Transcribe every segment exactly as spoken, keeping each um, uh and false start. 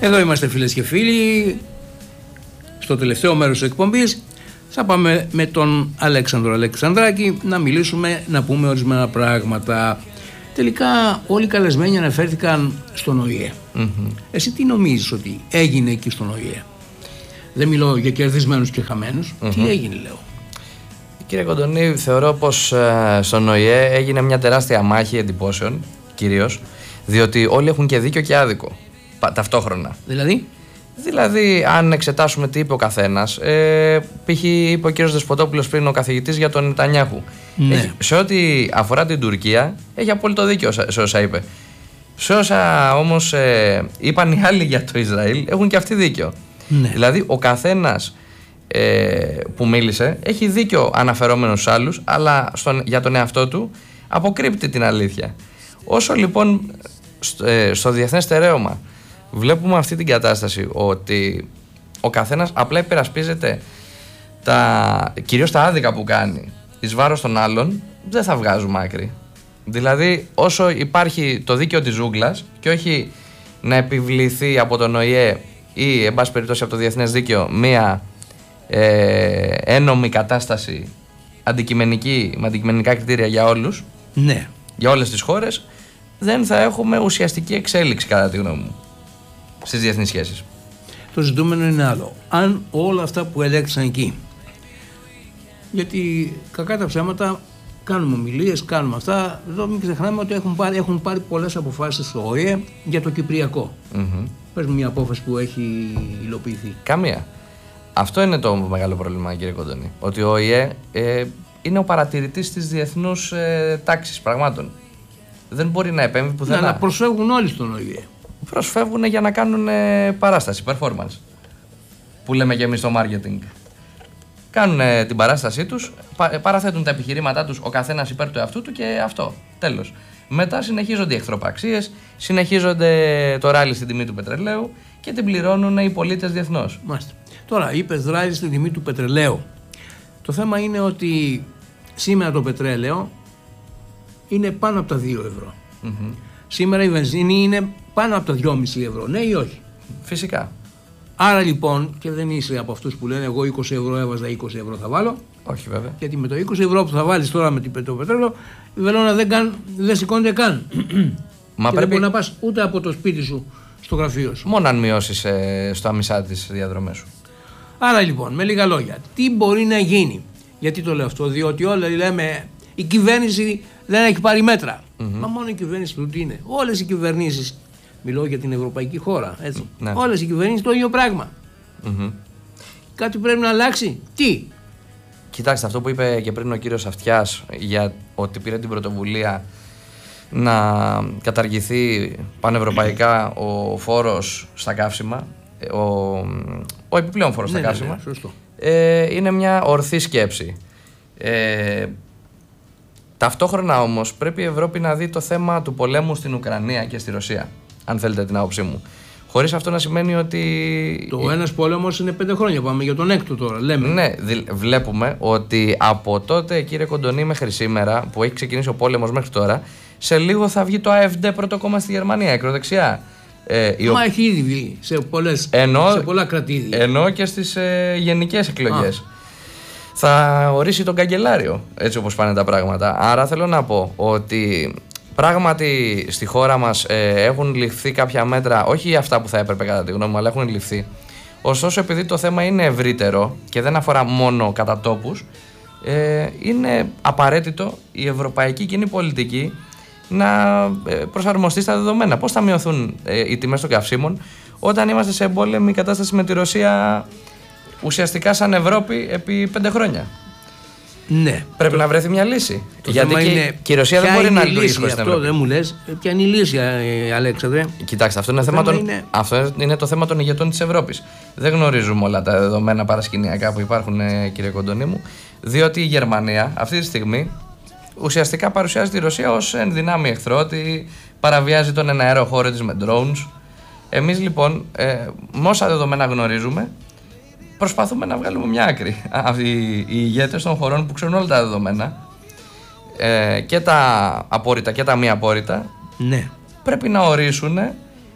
Εδώ είμαστε φίλες και φίλοι. Στο τελευταίο μέρος της εκπομπής θα πάμε με τον Αλέξανδρο Αλεξανδράκη να μιλήσουμε, να πούμε ορισμένα πράγματα. Τελικά όλοι οι καλεσμένοι αναφέρθηκαν στον Ο Η Ε. Mm-hmm. Εσύ τι νομίζεις ότι έγινε εκεί στον Ο Η Ε? Δεν μιλώ για κερδισμένους και χαμένους. Mm-hmm. Τι έγινε, λέω? Κύριε Κοντονή, θεωρώ πως ε, στον Ο Η Ε έγινε μια τεράστια μάχη εντυπώσεων, κυρίως, διότι όλοι έχουν και δίκιο και άδικο πα, ταυτόχρονα. Δηλαδή? Δηλαδή, αν εξετάσουμε τι είπε ο καθένας, ε, π.χ. είπε ο κύριος Δεσποτόπουλος πριν, ο καθηγητής, για τον Νετανιάχου. Ναι. Έχει, σε ό,τι αφορά την Τουρκία, έχει απόλυτο δίκιο σε όσα είπε. Σε όσα όμως ε, είπαν οι άλλοι για το Ισραήλ, έχουν και αυτοί δίκιο. Ναι. Δηλαδή, ο καθένας ε, που μίλησε έχει δίκιο αναφερόμενος στους άλλους, αλλά στον, για τον εαυτό του αποκρύπτει την αλήθεια. Όσο λοιπόν στο, ε, στο διεθνές στερέωμα βλέπουμε αυτή την κατάσταση ότι ο καθένας απλά υπερασπίζεται τα, κυρίως τα άδικα που κάνει εις βάρος των άλλων, δεν θα βγάζουμε άκρη. Δηλαδή, όσο υπάρχει το δίκαιο της ζούγκλας και όχι να επιβληθεί από τον Ο Η Ε ή εν πάση περιπτώσει από το διεθνές δίκαιο μία ε, ένομη κατάσταση αντικειμενική, με αντικειμενικά κριτήρια για όλους, ναι, για όλες τις χώρες, δεν θα έχουμε ουσιαστική εξέλιξη, κατά τη γνώμη μου, στις διεθνείς σχέσεις. Το ζητούμενο είναι άλλο. Αν όλα αυτά που ελέγξαν εκεί, γιατί κακά τα ψέματα κάνουμε ομιλίες, κάνουμε αυτά, εδώ μην ξεχνάμε ότι έχουν πάρει, έχουν πάρει πολλές αποφάσεις στο Ο Η Ε για το Κυπριακό. Mm-hmm. Πες μου μια απόφαση που έχει υλοποιηθεί. Καμία. Αυτό είναι το μεγάλο πρόβλημα, κύριε Κοντονή. Ότι ο Ο Η Ε ε, είναι ο παρατηρητής της διεθνούς ε, τάξης πραγμάτων. Δεν μπορεί να επέμβει πουθενά. Να, να προσφεύγουν όλοι στον Ο Η Ε. Προσφεύγουν για να κάνουν ε, παράσταση, performance, που λέμε και εμείς στο marketing. Κάνουν ε, την παράστασή τους, πα, παραθέτουν τα επιχειρήματά τους ο καθένας υπέρ του εαυτού του και αυτό. Τέλος. Μετά συνεχίζονται οι εχθροπραξίες, συνεχίζονται το ράλι στην τιμή του πετρελαίου και την πληρώνουν οι πολίτες διεθνώς. Μάλιστα. Τώρα, είπες ράλι στην τιμή του πετρελαίου. Το θέμα είναι ότι σήμερα το πετρέλαιο είναι πάνω από τα δύο ευρώ. Mm-hmm. Σήμερα η βενζίνη είναι πάνω από τα δυόμισι ευρώ, ναι ή όχι? Φυσικά. Άρα λοιπόν, και δεν είσαι από αυτούς που λένε εγώ είκοσι ευρώ έβαζα, είκοσι ευρώ θα βάλω. Όχι βέβαια. Γιατί με το είκοσι ευρώ που θα βάλεις τώρα με το πετρέλαιο, η βελόνα δεν, καν, δεν σηκώνεται καν. Μα και πρέπει... δεν μπορεί να πας ούτε από το σπίτι σου στο γραφείο σου. Μόνο αν μειώσεις ε, στα μισά τις διαδρομές σου. Άρα λοιπόν, με λίγα λόγια, τι μπορεί να γίνει? Γιατί το λέω αυτό? Διότι όλοι λέμε η κυβέρνηση δεν έχει πάρει μέτρα. Mm-hmm. Μα μόνο η κυβέρνηση του τι είναι? Όλες οι κυβερνήσεις, μιλώ για την ευρωπαϊκή χώρα, έτσι. Ναι. Όλες οι κυβερνήσεις το ίδιο πράγμα. Mm-hmm. Κάτι πρέπει να αλλάξει. Τι? Κοιτάξτε, αυτό που είπε και πριν ο κύριος Αυτιάς για ότι πήρε την πρωτοβουλία να καταργηθεί πανευρωπαϊκά ο φόρος στα καύσιμα, ο, ο επιπλέον φόρος ναι, στα καύσιμα, ναι, ναι, ε, είναι μια ορθή σκέψη. Ε, ταυτόχρονα όμως πρέπει η Ευρώπη να δει το θέμα του πολέμου στην Ουκρανία και στη Ρωσία, αν θέλετε την άποψή μου. Χωρίς αυτό να σημαίνει ότι... Το ένας πόλεμος είναι πέντε χρόνια, πάμε για τον έκτο τώρα, λέμε. Ναι, βλέπουμε ότι από τότε, κύριε Κοντονή, μέχρι σήμερα, που έχει ξεκινήσει ο πόλεμος μέχρι τώρα, σε λίγο θα βγει το AfD πρώτο κόμμα στη Γερμανία, ακροδεξιά. Ε, Μα ο... έχει ήδη βγει σε, πολλές, ενώ, σε πολλά κρατήδια. Ενώ και στις ε, γενικές εκλογές. Α. Θα ορίσει τον καγκελάριο, έτσι όπως πάνε τα πράγματα. Άρα θέλω να πω ότι... Πράγματι στη χώρα μας ε, έχουν ληφθεί κάποια μέτρα, όχι αυτά που θα έπρεπε κατά τη γνώμη μου, αλλά έχουν ληφθεί. Ωστόσο, επειδή το θέμα είναι ευρύτερο και δεν αφορά μόνο κατά τόπους, ε, είναι απαραίτητο η ευρωπαϊκή κοινή πολιτική να ε, προσαρμοστεί στα δεδομένα. Πώς θα μειωθούν ε, οι τιμές των καυσίμων όταν είμαστε σε εμπόλεμη κατάσταση με τη Ρωσία ουσιαστικά σαν Ευρώπη επί πέντε χρόνια? Ναι. Πρέπει το... να βρεθεί μια λύση. Το γιατί και, είναι... και η Ρωσία δεν μπορεί να λύσει χωρίς την Ευρώπη. Αυτό δεν μου λες. Ποια είναι η λύση, Αλέξανδρε? Κοιτάξτε, αυτό είναι, το θέμα των... είναι... αυτό είναι το θέμα των ηγετών της Ευρώπης. Δεν γνωρίζουμε όλα τα δεδομένα παρασκηνιακά που υπάρχουν, κύριε Κοντονή μου, διότι η Γερμανία αυτή τη στιγμή ουσιαστικά παρουσιάζει τη Ρωσία ως ενδυνάμει εχθρό, ότι παραβιάζει τον εναέριο χώρο της με drones. Εμείς λοιπόν, ε, με όσα δεδομένα γνωρίζουμε, προσπαθούμε να βγάλουμε μια άκρη. Αυτοί οι ηγέτες των χωρών που ξέρουν όλα τα δεδομένα, ε, και τα απόρριτα και τα μη απόρριτα, ναι, πρέπει να ορίσουν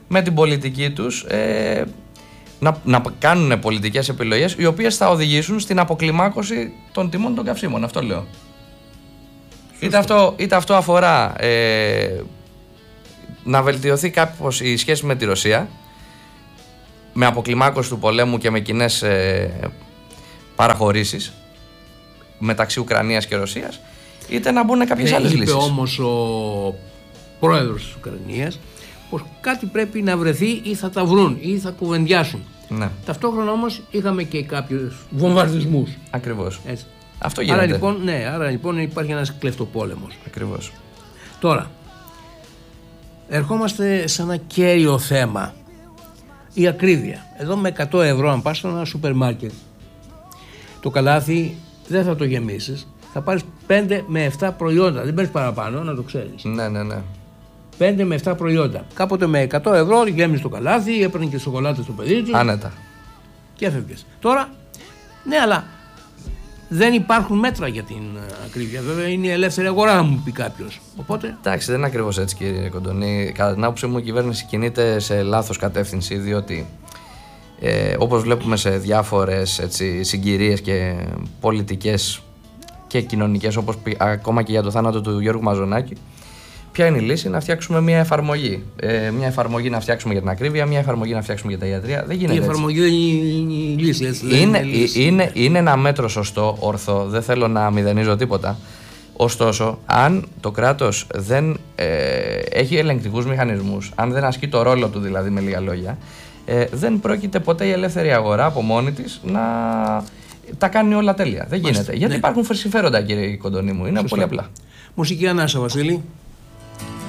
με την πολιτική τους ε, να, να κάνουν πολιτικές επιλογές οι οποίες θα οδηγήσουν στην αποκλιμάκωση των τιμών των καυσίμων. Αυτό λέω. Είτε αυτό, είτε αυτό αφορά ε, να βελτιωθεί κάπως η σχέση με τη Ρωσία, με αποκλιμάκωση του πολέμου και με κοινές ε, παραχωρήσεις μεταξύ Ουκρανίας και Ρωσίας, είτε να μπουν κάποιες ναι, άλλες είπε λύσεις. Είπε όμως ο πρόεδρος της Ουκρανίας πως κάτι πρέπει να βρεθεί ή θα τα βρουν ή θα κουβεντιάσουν. Ναι. Ταυτόχρονα όμως είχαμε και κάποιους βομβαρδισμούς. Ακριβώς. Έτσι. Αυτό γίνεται. Άρα λοιπόν, ναι, άρα λοιπόν υπάρχει ένας κλεφτοπόλεμος. Ακριβώς. Τώρα, ερχόμαστε σε ένα κέριο θέμα. Η ακρίβεια. Εδώ με εκατό ευρώ αν πας σε ένα σούπερ μάρκετ, το καλάθι δεν θα το γεμίσεις. Θα πάρεις πέντε με επτά προϊόντα. Δεν παίρνεις παραπάνω, να το ξέρεις. Ναι, ναι, ναι. πέντε με επτά προϊόντα. Κάποτε με εκατό ευρώ γέμιζες το καλάθι, έπαιρνε και σοκολάτες στο παιδί του. Άνετα. Και έφευγες. Τώρα, ναι, αλλά δεν υπάρχουν μέτρα για την ακρίβεια. Βέβαια είναι η ελεύθερη αγορά, να μου πει κάποιος. Οπότε. Εντάξει, δεν είναι ακριβώς έτσι, κύριε Κοντονή. Κατά την άποψή μου, η κυβέρνηση κινείται σε λάθος κατεύθυνση, διότι ε, όπως βλέπουμε σε διάφορες έτσι, συγκυρίες και πολιτικές και κοινωνικές, όπως ακόμα και για το θάνατο του Γιώργου Μαζονάκη, ποια είναι η λύση? Να φτιάξουμε μια εφαρμογή. Ε, μια εφαρμογή να φτιάξουμε για την ακρίβεια, μια εφαρμογή να φτιάξουμε για τα ιατρεία. Δεν γίνεται. Η εφαρμογή δεν είναι η λύση. Έτσι, είναι, είναι, λύση. Είναι, είναι ένα μέτρο σωστό, ορθό. Δεν θέλω να μηδενίζω τίποτα. Ωστόσο, αν το κράτος δεν ε, έχει ελεγκτικούς μηχανισμούς, αν δεν ασκεί το ρόλο του δηλαδή με λίγα λόγια, ε, δεν πρόκειται ποτέ η ελεύθερη αγορά από μόνη της να τα κάνει όλα τέλεια. Δεν γίνεται. Μάλιστα, Γιατί ναι. υπάρχουν συμφέροντα, κύριε Κοντονή μου. Είναι Σωστά. πολύ απλά. Μουσική ανάσα, Βασίλη.